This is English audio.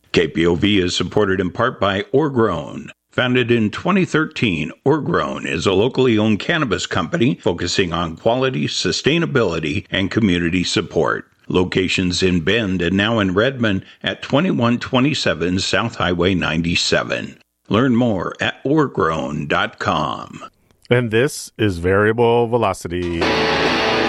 KPOV is supported in part by Orgrown. Founded in 2013, Orgrown is a locally owned cannabis company focusing on quality, sustainability, and community support. Locations in Bend and now in Redmond at 2127 South Highway 97. Learn more at orgrown.com. And this is Variable Velocity.